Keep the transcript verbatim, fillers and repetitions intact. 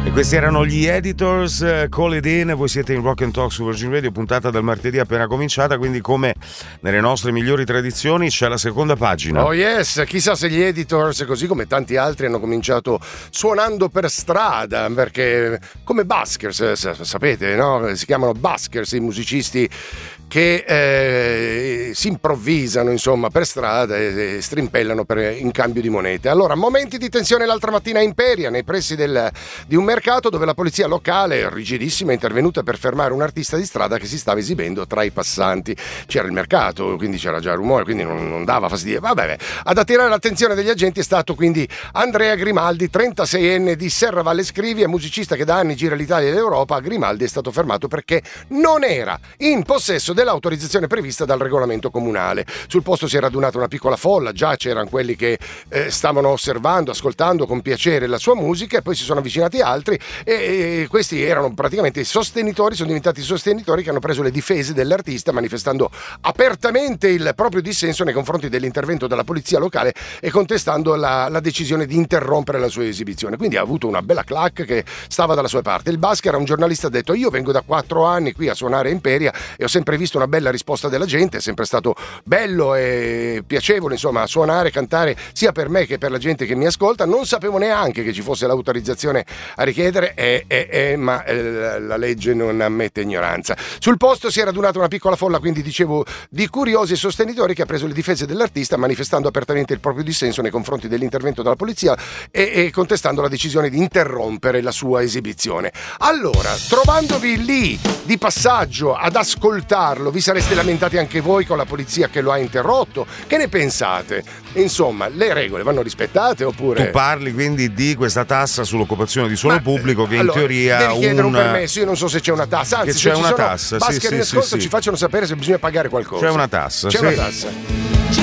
E questi erano gli Editors, uh, Call It In. Voi siete in Rock and Talk su Virgin Radio, puntata del martedì appena cominciata, quindi come nelle nostre migliori tradizioni c'è la seconda pagina. Oh yes, chissà se gli Editors, così come tanti altri, hanno cominciato suonando per strada, perché come buskers, sapete, no? Si chiamano buskers i musicisti che eh, si improvvisano insomma per strada e, e strimpellano per, in cambio di monete. Allora, momenti di tensione l'altra mattina a Imperia, nei pressi del, di un mercato, dove la polizia locale, rigidissima, è intervenuta per fermare un artista di strada che si stava esibendo tra i passanti. C'era il mercato, quindi c'era già rumore, quindi non, non dava fastidio. Vabbè, ad attirare l'attenzione degli agenti è stato quindi Andrea Grimaldi, trentaseienne di Serravalle Scrivia, musicista che da anni gira l'Italia e l'Europa. Grimaldi è stato fermato perché non era in possesso dell'autorizzazione prevista dal regolamento comunale. Sul posto si è radunata una piccola folla, già c'erano quelli che eh, stavano osservando, ascoltando con piacere la sua musica, e poi si sono avvicinati altri e, e questi erano praticamente i sostenitori, sono diventati sostenitori che hanno preso le difese dell'artista, manifestando apertamente il proprio dissenso nei confronti dell'intervento della polizia locale e contestando la, la decisione di interrompere la sua esibizione. Quindi ha avuto una bella clac che stava dalla sua parte. Il Basker, un giornalista, ha detto: io vengo da quattro anni qui a suonare a Imperia e ho sempre visto una bella risposta della gente, è sempre stato bello e piacevole insomma suonare, cantare, sia per me che per la gente che mi ascolta. Non sapevo neanche che ci fosse l'autorizzazione a richiedere, eh, eh, eh, ma eh, la legge non ammette ignoranza. Sul posto si è radunata una piccola folla, quindi dicevo, di curiosi e sostenitori, che ha preso le difese dell'artista, manifestando apertamente il proprio dissenso nei confronti dell'intervento della polizia e, e contestando la decisione di interrompere la sua esibizione. Allora, trovandovi lì di passaggio ad ascoltarlo, vi sareste lamentati anche voi con la polizia che lo ha interrotto? Che ne pensate? Insomma, le regole vanno rispettate oppure... Tu parli quindi di questa tassa sull'occupazione di suolo Ma, pubblico che allora, in teoria devi chiedere una... un permesso. Io non so se c'è una tassa, anzi, che c'è se una ci sono tassa, Basker sì, in sì, ascolto sì, ci sì. facciano sapere se bisogna pagare qualcosa. C'è una tassa, c'è sì. una tassa.